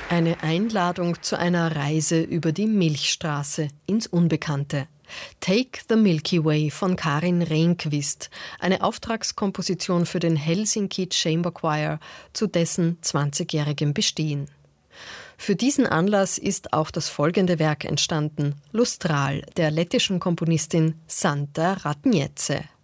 Eine Einladung zu einer Reise über die Milchstraße ins Unbekannte. Take the Milky Way von Karin Rehnqvist, eine Auftragskomposition für den Helsinki Chamber Choir zu dessen 20-jährigem Bestehen. Für diesen Anlass ist auch das folgende Werk entstanden, Lustral, der lettischen Komponistin Santa Ratniece.